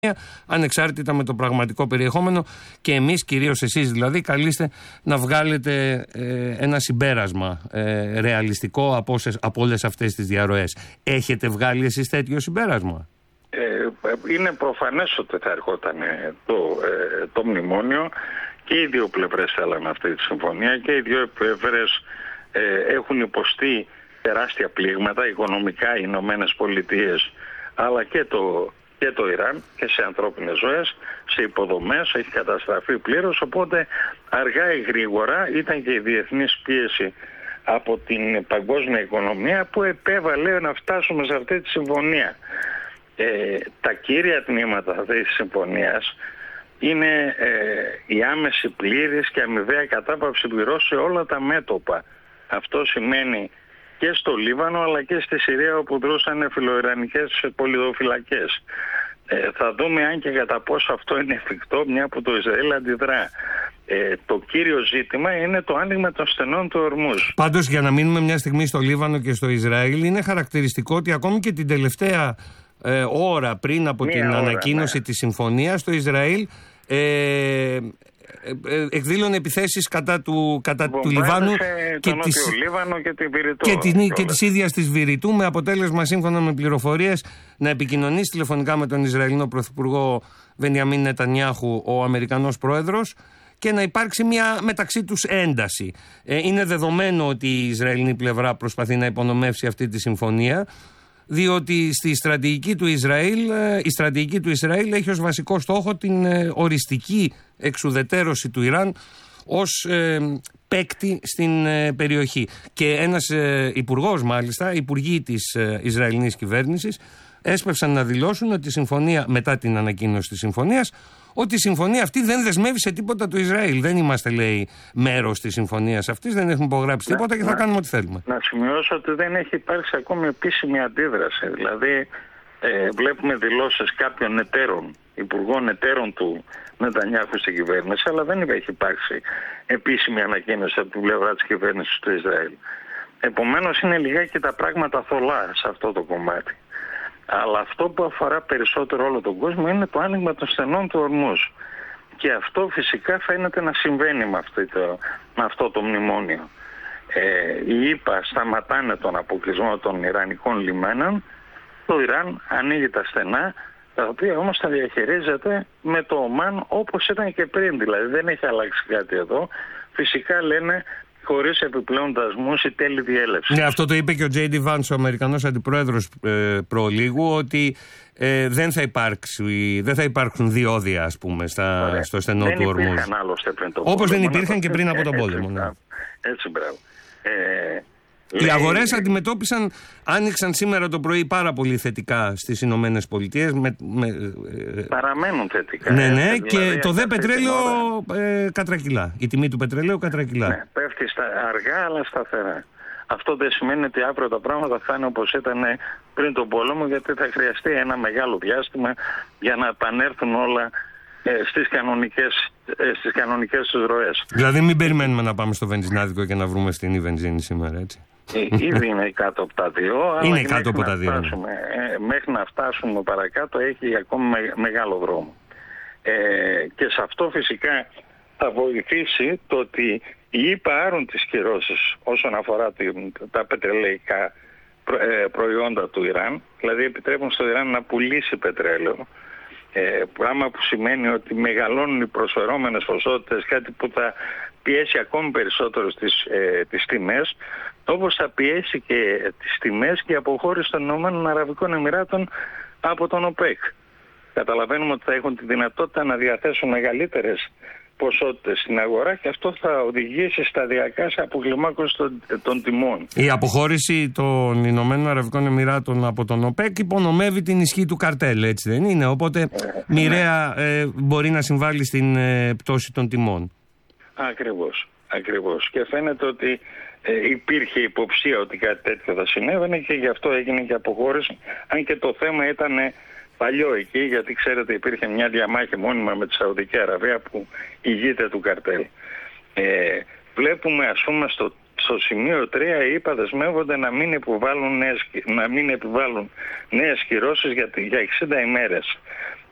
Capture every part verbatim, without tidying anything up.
ανεξάρτητα με το πραγματικό περιεχόμενο, και εμείς, κυρίως εσείς δηλαδή, καλείστε να βγάλετε ε, ένα συμπέρασμα ε, ρεαλιστικό από, από όλες αυτές τις διαρροές. Έχετε βγάλει εσείς τέτοιο συμπέρασμα? Ε, είναι προφανές ότι θα ερχόταν το, ε, το μνημόνιο, και οι δύο πλευρές θέλαν αυτή τη συμφωνία, και οι δύο πλευρές ε, έχουν υποστεί τεράστια πλήγματα οικονομικά, οι Ηνωμένες Πολιτείες αλλά και το, και το Ιράν, και σε ανθρώπινες ζωές, σε υποδομές, έχει καταστραφεί πλήρως. Οπότε αργά ή γρήγορα ήταν και η διεθνής πίεση από την παγκόσμια οικονομία που επέβαλε να φτάσουμε σε αυτή τη συμφωνία. Ε, τα κύρια τμήματα αυτής της συμφωνίας είναι ε, η άμεση, πλήρης και αμοιβαία κατάπαυση πυρός σε όλα τα μέτωπα. Αυτό σημαίνει και στο Λίβανο αλλά και στη Συρία, όπου δρούσαν φιλοϊρανικές πολιτοφυλακές. Ε, θα δούμε αν και κατά πόσο αυτό είναι εφικτό, μια που το Ισραήλ αντιδρά. Ε, το κύριο ζήτημα είναι το άνοιγμα των στενών του Ορμούζ. Πάντως, για να μείνουμε μια στιγμή στο Λίβανο και στο Ισραήλ, είναι χαρακτηριστικό ότι ακόμη και την τελευταία ε, ώρα πριν από μια την ώρα, ανακοίνωση ναι. της συμφωνίας, το Ισραήλ ε, εκδήλωνε επιθέσεις κατά του, κατά του Λιβάνου και της, Λίβανο και, την και, την, και της ίδιας της Βηρητού, με αποτέλεσμα, σύμφωνα με πληροφορίες, να επικοινωνήσει τηλεφωνικά με τον Ισραηλινό Πρωθυπουργό Μπενιαμίν Νετανιάχου ο Αμερικανός Πρόεδρος, και να υπάρξει μια μεταξύ τους ένταση. Ε, είναι δεδομένο ότι η Ισραηλινή πλευρά προσπαθεί να υπονομεύσει αυτή τη συμφωνία, διότι στη στρατηγική του Ισραήλ, η στρατηγική του Ισραήλ έχει ως βασικό στόχο την οριστική εξουδετέρωση του Ιράν ως ε, παίκτη στην ε, περιοχή. Και ένας ε, υπουργός, μάλιστα, υπουργοί της ε, Ισραηλινής κυβέρνησης, έσπευσαν να δηλώσουν ότι η συμφωνία, μετά την ανακοίνωση της συμφωνίας, ότι η συμφωνία αυτή δεν δεσμεύει σε τίποτα το Ισραήλ. Δεν είμαστε, λέει, μέρος της συμφωνίας αυτής, δεν έχουμε υπογράψει να, τίποτα και να, θα κάνουμε ό,τι θέλουμε. Να σημειώσω ότι δεν έχει υπάρξει ακόμη επίσημη αντίδραση. Δηλαδή, ε, βλέπουμε δηλώσεις κάποιων εταίρων, υπουργών εταίρων του Νετανιάχου στην κυβέρνηση, αλλά δεν έχει υπάρξει επίσημη ανακοίνωση από την πλευρά της κυβέρνησης του Ισραήλ. Επομένως, είναι λιγάκι τα πράγματα θολά σε αυτό το κομμάτι. Αλλά αυτό που αφορά περισσότερο όλο τον κόσμο είναι το άνοιγμα των στενών του Ορμούζ. Και αυτό φυσικά φαίνεται να συμβαίνει με αυτό το, με αυτό το μνημόνιο. Ε, οι ΗΠΑ σταματάνε τον αποκλεισμό των Ιρανικών λιμένων. Το Ιράν ανοίγει τα στενά, τα οποία όμως τα διαχειρίζεται με το Ομάν όπως ήταν και πριν. Δηλαδή δεν έχει αλλάξει κάτι εδώ. Φυσικά λένε, χωρίς επιπλέον δασμούς ή τέλη διέλευσης. Ναι, αυτό το είπε και ο Τζέι Ντι Βάνς, ο Αμερικανός αντιπρόεδρος, ε, προλίγου, ότι ε, δεν, θα υπάρξει, δεν θα υπάρξουν διόδια, ας πούμε, στα, στο στενό δεν του Ορμούζ. Δεν υπήρχαν άλλωστε πριν τον πόλεμο. Όπως δεν υπήρχαν και πριν από τον πόλεμο. Έτσι, ναι. έτσι μπράβο. Ε, Οι αγορές αντιμετώπισαν, άνοιξαν σήμερα το πρωί πάρα πολύ θετικά στις Ινωμένες Πολιτείες. Με, με, Παραμένουν θετικά. Ναι, ναι, δηλαδή, και το δε πετρέλαιο ε, κατρακυλά. Η τιμή του πετρελαίου κατρακυλά. Ναι, πέφτει στα, αργά αλλά σταθερά. Αυτό δεν σημαίνει ότι αύριο τα πράγματα θα είναι όπως ήταν πριν τον πόλεμο, γιατί θα χρειαστεί ένα μεγάλο διάστημα για να επανέλθουν όλα ε, στις κανονικές, ε, στις κανονικές τους ροές. Δηλαδή μην περιμένουμε να πάμε στο βενζινάδικο και να βρούμε φτηνή βενζίνη σήμερα, έτσι. Ήδη είναι κάτω από τα δύο, αλλά είναι κάτω από τα δύο. Φτάσουμε, ε, μέχρι να φτάσουμε παρακάτω έχει ακόμη με, μεγάλο δρόμο. Ε, και σε αυτό φυσικά θα βοηθήσει το ότι οι ΗΠΑ άρουν τις κυρώσεις όσον αφορά την, τα πετρελαϊκά προ, ε, προϊόντα του Ιράν, δηλαδή επιτρέπουν στο Ιράν να πουλήσει πετρέλαιο. Ε, πράγμα που σημαίνει ότι μεγαλώνουν οι προσφερόμενες ποσότητες, κάτι που θα πιέσει ακόμη περισσότερο στις, ε, τις τιμές, όπως θα πιέσει και τις τιμές και η αποχώρηση των Ηνωμένων Αραβικών Εμιράτων από τον ΟΠΕΚ. Καταλαβαίνουμε ότι θα έχουν τη δυνατότητα να διαθέσουν μεγαλύτερες ποσότητες στην αγορά και αυτό θα οδηγήσει σταδιακά σε αποκλιμάκωση των, των τιμών. Η αποχώρηση των Ηνωμένων Αραβικών Εμιράτων από τον ΟΠΕΚ υπονομεύει την ισχύ του καρτέλ, έτσι δεν είναι? Οπότε ε, μοιραία ε, μπορεί να συμβάλλει στην ε, πτώση των τιμών. Ακριβώς, ακριβώς. Και φαίνεται ότι ε, υπήρχε υποψία ότι κάτι τέτοιο θα συνέβαινε και γι' αυτό έγινε και αποχώρηση, αν και το θέμα ήταν παλιό εκεί, γιατί ξέρετε υπήρχε μια διαμάχη μόνιμα με τη Σαουδική Αραβία που ηγείται του καρτέλ. Ε, βλέπουμε ας πούμε στο, στο σημείο τρία οι ΗΠΑ δεσμεύονται να μην επιβάλλουν νέες, να μην επιβάλλουν νέες κυρώσεις για, για εξήντα ημέρες.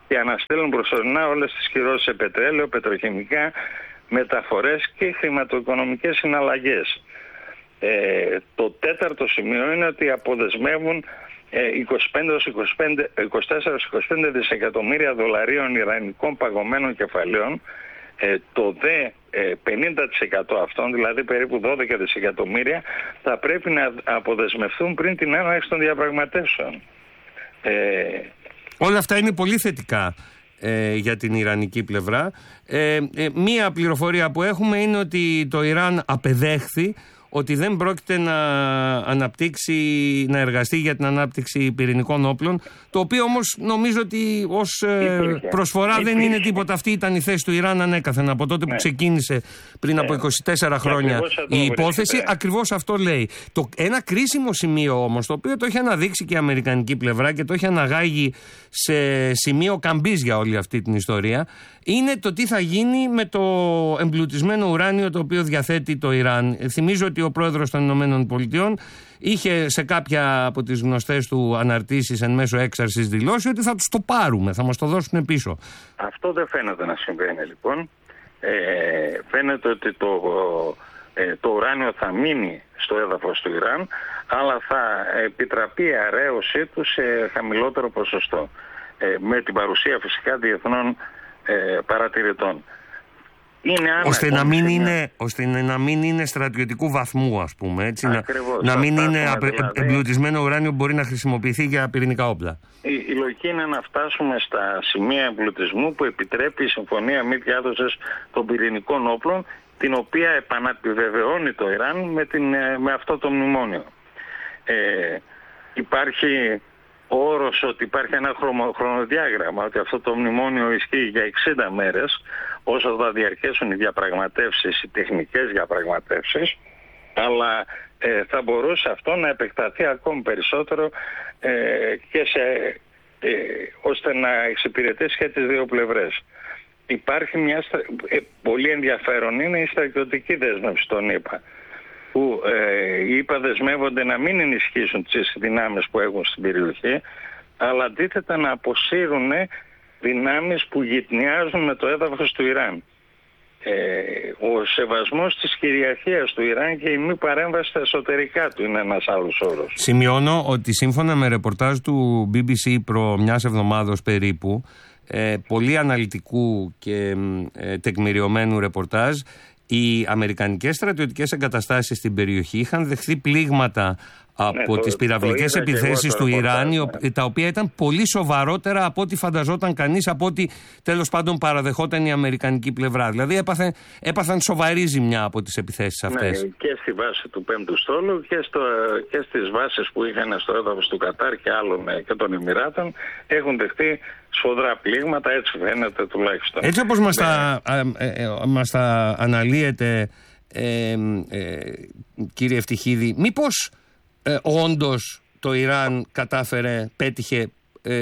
και αναστέλνουν προσωρινά όλες τις κυρώσεις σε πετρέλαιο, πετροχημικά, μεταφορές και χρηματοοικονομικές συναλλαγές. Ε, το τέταρτο σημείο είναι ότι αποδεσμεύουν είκοσι πέντε είκοσι τέσσερα είκοσι πέντε δισεκατομμύρια δολαρίων ιρανικών παγωμένων κεφαλαίων. Ε, το δε ε, πενήντα τοις εκατό αυτών, δηλαδή περίπου δώδεκα δισεκατομμύρια, θα πρέπει να αποδεσμευτούν πριν την έναρξη των διαπραγματεύσεων. Ε, Όλα αυτά είναι πολύ θετικά ε, για την ιρανική πλευρά. Ε, ε, μία πληροφορία που έχουμε είναι ότι το Ιράν απεδέχθη ότι δεν πρόκειται να αναπτύξει, να εργαστεί για την ανάπτυξη πυρηνικών όπλων, το οποίο όμως νομίζω ότι ως ε, προσφορά Υπήρχε. δεν είναι τίποτα. Αυτή ήταν η θέση του Ιράν ανέκαθεν από τότε που ναι. ξεκίνησε πριν ναι. από είκοσι τέσσερα χρόνια η υπόθεση. Βρίσκεται. Ακριβώς αυτό λέει. Το, ένα κρίσιμο σημείο όμως, το οποίο το έχει αναδείξει και η αμερικανική πλευρά και το έχει αναγάγει σε σημείο καμπής για όλη αυτή την ιστορία, είναι το τι θα γίνει με το εμπλουτισμένο ουράνιο το οποίο διαθέτει το Ιράν. Θυμίζω ότι ο πρόεδρος των Ηνωμένων Πολιτειών είχε σε κάποια από τις γνωστές του αναρτήσεις εν μέσω έξαρσης δηλώσει ότι θα τους το πάρουμε, θα μας το δώσουν πίσω. Αυτό δεν φαίνεται να συμβαίνει λοιπόν. Ε, φαίνεται ότι το, ε, το ουράνιο θα μείνει στο έδαφος του Ιράν, αλλά θα επιτραπεί η αραίωσή του σε χαμηλότερο ποσοστό. Ε, με την παρουσία φυσικά διεθνών ε, παρατηρητών. Είναι ώστε, να μην είναι, ώστε να μην είναι στρατιωτικού βαθμού, ας πούμε. Έτσι, Ακριβώς, να, να μην είναι δηλαδή, εμπλουτισμένο ουράνιο που μπορεί να χρησιμοποιηθεί για πυρηνικά όπλα. Η, η λογική είναι να φτάσουμε στα σημεία εμπλουτισμού που επιτρέπει η Συμφωνία Μη Διάδοσης των Πυρηνικών Όπλων, την οποία επαναπιβεβαιώνει το Ιράν με, την, με αυτό το μνημόνιο. Ε, υπάρχει ο όρος ότι υπάρχει ένα χρονοδιάγραμμα, ότι αυτό το μνημόνιο ισχύει για εξήντα μέρες, όσο θα διαρκέσουν οι διαπραγματεύσεις, οι τεχνικές διαπραγματεύσεις, αλλά ε, θα μπορούσε αυτό να επεκταθεί ακόμη περισσότερο ε, και σε, ε, ώστε να εξυπηρετήσει και τις δύο πλευρές. Υπάρχει μια ε, πολύ ενδιαφέρον είναι η στρατιωτική δέσμευση των ΗΠΑ, που ε, οι ΗΠΑ δεσμεύονται να μην ενισχύσουν τις δυνάμεις που έχουν στην περιοχή, αλλά αντίθετα να αποσύρουν δυνάμεις που γυτνιάζουν με το έδαφος του Ιράν. Ε, ο σεβασμός της κυριαρχίας του Ιράν και η μη παρέμβαση στα εσωτερικά του είναι ένας άλλος όρος. Σημειώνω ότι σύμφωνα με ρεπορτάζ του μπι μπι σι προ μιας εβδομάδος περίπου, ε, πολύ αναλυτικού και ε, τεκμηριωμένου ρεπορτάζ, οι αμερικανικές στρατιωτικές εγκαταστάσεις στην περιοχή είχαν δεχθεί πλήγματα από ναι, τις πυραυλικές επιθέσεις του Ιράν, ναι. τα οποία ήταν πολύ σοβαρότερα από ό,τι φανταζόταν κανείς, από ό,τι τέλος πάντων παραδεχόταν η αμερικανική πλευρά. Δηλαδή έπαθε, έπαθαν σοβαρή ζημιά από τις επιθέσεις αυτές. Ναι, και στη βάση του πέμπτου στόλου και, στο, και στις βάσεις που είχαν στο έδαφος του Κατάρ και άλλων και των Εμιράτων έχουν δεχτεί σφοδρά πλήγματα, έτσι φαίνεται τουλάχιστον. Έτσι όπως μας, ναι. τα, ε, ε, μας τα αναλύεται, ε, ε, κύριε Ευτυχίδη, μήπως Ε, όντως το Ιράν κατάφερε, πέτυχε ε,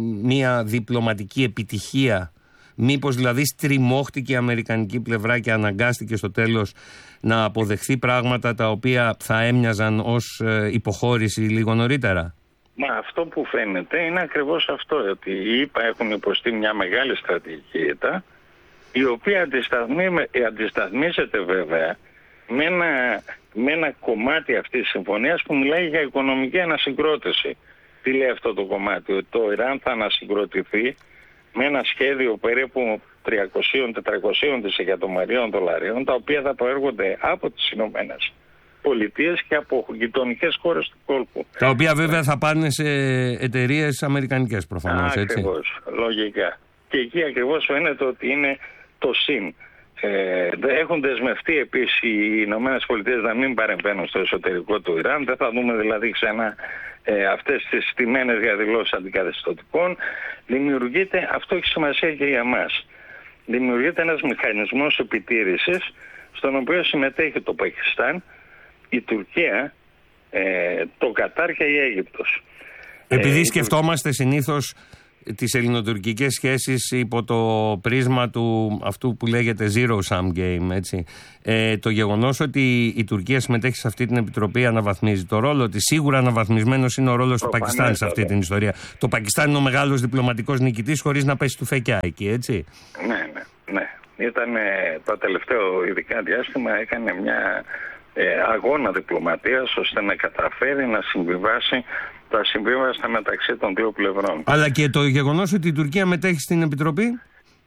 μια διπλωματική επιτυχία, μήπως δηλαδή στριμώχτηκε η αμερικανική πλευρά και αναγκάστηκε στο τέλος να αποδεχθεί πράγματα τα οποία θα έμοιαζαν ως ε, υποχώρηση λίγο νωρίτερα? Μα αυτό που φαίνεται είναι ακριβώς αυτό, ότι οι ΗΠΑ έχουν υποστεί μια μεγάλη στρατηγική ήττα, η οποία αντισταθμί, αντισταθμίζεται βέβαια με ένα, με ένα κομμάτι αυτής της συμφωνίας που μιλάει για οικονομική ανασυγκρότηση. Τι λέει αυτό το κομμάτι? Ότι το Ιράν θα ανασυγκροτηθεί με ένα σχέδιο περίπου τριακόσια με τετρακόσια δισεκατομμυρίων δολαρίων, τα οποία θα προέρχονται από τις Ηνωμένες Πολιτείες και από γειτονικές χώρες του κόλπου. Τα οποία βέβαια θα πάνε σε εταιρείες αμερικανικές προφανώς, έτσι. Ακριβώς, λογικά. Και εκεί ακριβώς φαίνεται ότι είναι το συν. Ε, έχουν δεσμευτεί επίσης οι Ηνωμένες Πολιτείες να μην παρεμβαίνουν στο εσωτερικό του Ιράν. Δεν θα δούμε δηλαδή ξανά ε, αυτές τις στημένες διαδηλώσεις αντικαθεστωτικών. Δημιουργείται, αυτό έχει σημασία και για μας, δημιουργείται ένας μηχανισμός επιτήρησης στον οποίο συμμετέχει το Πακιστάν, η Τουρκία, ε, το Κατάρ και η Αίγυπτος. Επειδή ε, σκεφτόμαστε συνήθως τις ελληνοτουρκικές σχέσεις υπό το πρίσμα του αυτού που λέγεται zero sum game, έτσι. Ε, το γεγονός ότι η Τουρκία συμμετέχει σε αυτή την επιτροπή αναβαθμίζει το ρόλο της. Σίγουρα αναβαθμισμένος είναι ο ρόλος του Πακιστάν σε αυτή την ιστορία. Το Πακιστάν είναι ο μεγάλος διπλωματικός νικητής χωρίς να πέσει του φεκιά εκεί, έτσι. Ναι, ναι, ναι. Ήταν το τελευταίο ειδικά διάστημα, έκανε μια ε, αγώνα διπλωματίας ώστε να καταφέρει να συμβιβάσει τα συμβίβαστα μεταξύ των δύο πλευρών. Αλλά και το γεγονός ότι η Τουρκία μετέχει στην Επιτροπή.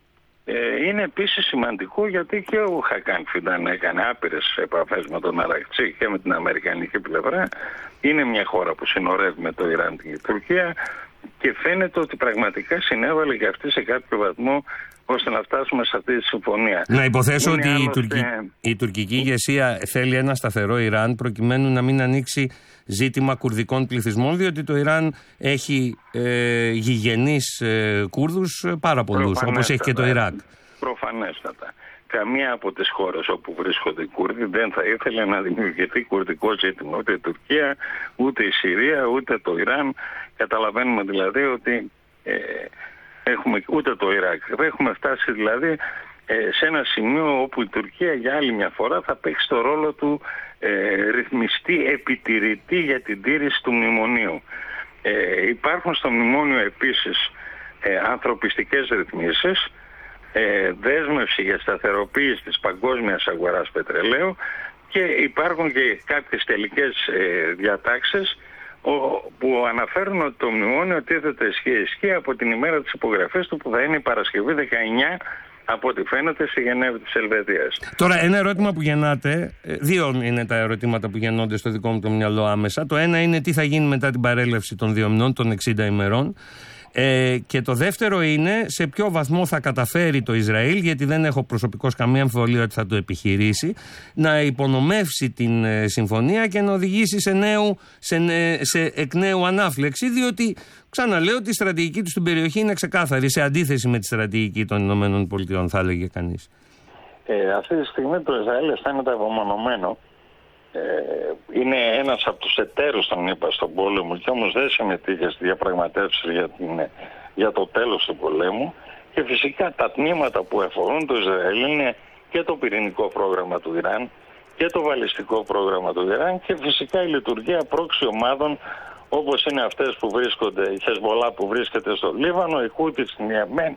Ε, είναι επίσης σημαντικό γιατί και ο Χακάν Φιντάν έκανε άπειρες επαφές με τον Αρακτσί και με την αμερικανική πλευρά. Είναι μια χώρα που συνορεύει με το Ιράν και η Τουρκία και φαίνεται ότι πραγματικά συνέβαλε και αυτή σε κάποιο βαθμό ώστε να φτάσουμε σε αυτή τη συμφωνία. Να υποθέσω είναι ότι άλλωστε... η, Τουρκι... η τουρκική ηγεσία θέλει ένα σταθερό Ιράν προκειμένου να μην ανοίξει ζήτημα κουρδικών πληθυσμών, διότι το Ιράν έχει ε, γηγενείς ε, Κούρδους πάρα πολλούς, όπως έχει και το Ιράκ. Προφανέστατα. Καμία από τις χώρες όπου βρίσκονται οι Κούρδοι δεν θα ήθελε να δημιουργηθεί κουρδικό ζήτημα. Ούτε η Τουρκία, ούτε η Συρία, ούτε το Ιράν. Καταλαβαίνουμε δηλαδή ότι ε, έχουμε ούτε το Ιράκ. Έχουμε φτάσει δηλαδή ε, σε ένα σημείο όπου η Τουρκία για άλλη μια φορά θα παίξει το ρόλο του ε, ρυθμιστή επιτηρητή για την τήρηση του μνημονίου. Ε, υπάρχουν στο μνημόνιο επίσης ε, ανθρωπιστικές ρυθμίσεις, ε, δέσμευση για σταθεροποίηση της παγκόσμιας αγοράς πετρελαίου και υπάρχουν και κάποιες τελικές ε, διατάξεις που αναφέρουν ότι το μνημόνιο τίθεται ισχύ από την ημέρα της υπογραφής του που θα είναι η Παρασκευή δεκαεννιά από ό,τι φαίνεται στη Γενέβη της Ελβετίας. Τώρα ένα ερώτημα που γεννάτε, δύο είναι τα ερωτήματα που γεννώνται στο δικό μου το μυαλό άμεσα. Το ένα είναι τι θα γίνει μετά την παρέλευση των δύο μηνών, των εξήντα ημερών. Ε, και το δεύτερο είναι σε ποιο βαθμό θα καταφέρει το Ισραήλ, γιατί δεν έχω προσωπικώς καμία αμφιβολία ότι θα το επιχειρήσει, να υπονομεύσει την ε, συμφωνία και να οδηγήσει σε, νέου, σε, σε εκ νέου ανάφλεξη, διότι ξαναλέω ότι η στρατηγική του στην περιοχή είναι ξεκάθαρη, σε αντίθεση με τη στρατηγική των Ηνωμένων Πολιτειών, θα έλεγε κανείς. Ε, αυτή τη στιγμή το Ισραήλ αισθάνεται απομονωμένο. Ε, είναι ένας από τους εταίρους των ΗΠΑ στον πόλεμο και όμως δεν συμμετείχε στη διαπραγματεύσεις για, για το τέλος του πολέμου και φυσικά τα τμήματα που αφορούν το Ισραήλ είναι και το πυρηνικό πρόγραμμα του Ιράν και το βαλιστικό πρόγραμμα του Ιράν και φυσικά η λειτουργία πρόξι ομάδων όπως είναι αυτές που βρίσκονται, η Χεσμολά που βρίσκεται στο Λίβανο, η Χούτι στην Ιεμένη,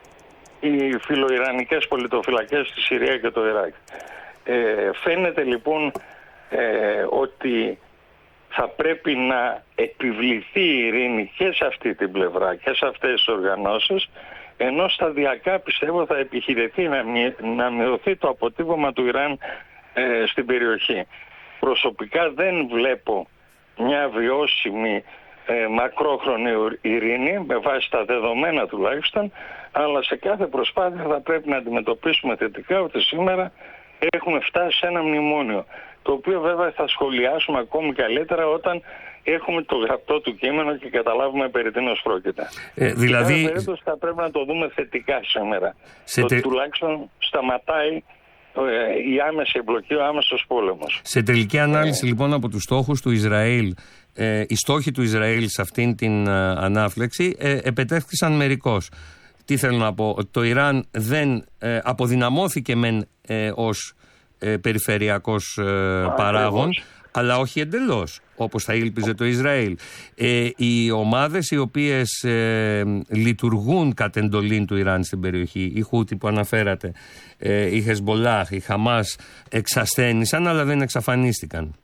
οι φιλοϊρανικές πολιτοφυλακές στη Συρία και το Ιράκ. Ε, φαίνεται λοιπόν Ε, ότι θα πρέπει να επιβληθεί η ειρήνη και σε αυτή την πλευρά και σε αυτές τις οργανώσεις, ενώ σταδιακά πιστεύω θα επιχειρηθεί να, μει, να μειωθεί το αποτύπωμα του Ιράν ε, στην περιοχή. Προσωπικά δεν βλέπω μια βιώσιμη ε, μακρόχρονη ειρήνη με βάση τα δεδομένα τουλάχιστον, αλλά σε κάθε προσπάθεια θα πρέπει να αντιμετωπίσουμε θετικά ότι σήμερα έχουμε φτάσει σε ένα μνημόνιο, το οποίο βέβαια θα σχολιάσουμε ακόμη καλύτερα όταν έχουμε το γραπτό του κείμενο και καταλάβουμε περί τίνος πρόκειται. Ε, δηλαδή... Σε περίπτωση θα πρέπει να το δούμε θετικά σήμερα. Σε τε... τε... Τουλάχιστον σταματάει ε, η άμεση εμπλοκή, ο άμεσος πόλεμος. Σε τελική ανάλυση ε... λοιπόν από τους στόχους του Ισραήλ, ε, οι στόχοι του Ισραήλ σε αυτήν την ε, ανάφλεξη ε, επετεύχθησαν μερικώς. Τι θέλω να πω, το Ιράν δεν ε, αποδυναμώθηκε μεν ε, ως ε, περιφερειακός ε, παράγων, αλλά όχι εντελώς, όπως θα ήλπιζε το Ισραήλ. Ε, οι ομάδες οι οποίες ε, λειτουργούν κατ' εντολήν του Ιράν στην περιοχή, οι Χούτι που αναφέρατε, ε, η Χεσμολάχ, η Χαμάς, εξασθένησαν αλλά δεν εξαφανίστηκαν.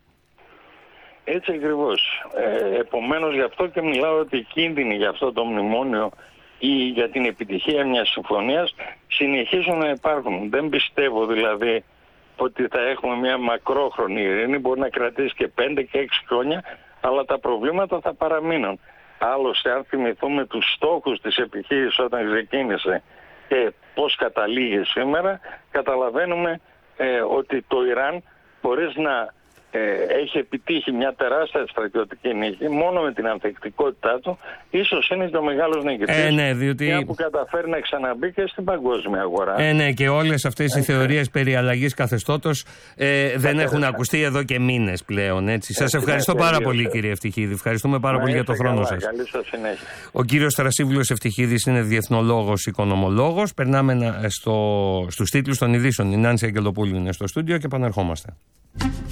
Έτσι ακριβώς. Ε, επομένως γι' αυτό και μιλάω ότι οι κίνδυνοι για αυτό το μνημόνιο ή για την επιτυχία μιας συμφωνίας συνεχίζουν να υπάρχουν. Δεν πιστεύω δηλαδή ότι θα έχουμε μια μακρόχρονη ειρήνη, μπορεί να κρατήσει και πέντε και έξι χρόνια, αλλά τα προβλήματα θα παραμείνουν. Άλλωστε, αν θυμηθούμε τους στόχους της επιχείρησης όταν ξεκίνησε και πώς καταλήγει σήμερα, καταλαβαίνουμε ε, ότι το Ιράν, χωρίς να ε, έχει επιτύχει μια τεράστια στρατιωτική νίκη μόνο με την ανθεκτικότητά του, ίσως είναι και ο μεγάλος νικητής. Ε, ναι, διότι... που καταφέρει να ξαναμπεί και στην παγκόσμια αγορά. Ε, ναι, και όλες αυτές οι θεωρίες περί αλλαγής καθεστώτος ε, δεν έχουν ακουστεί εδώ και μήνες πλέον. Έτσι. Σας ευχαριστώ πάρα πολύ, κύριε Ευτυχίδη. Ευχαριστούμε πάρα πολύ για το χρόνο σας. Καλή σας συνέχεια. Ο κύριος Θρασίβουλος Ευτυχίδης είναι διεθνολόγος, οικονομολόγος. Περνάμε στο, στους τίτλους των ειδήσεων. Η Νάνση Αγγελοπούλου είναι στο στούντιο και επανερχόμαστε.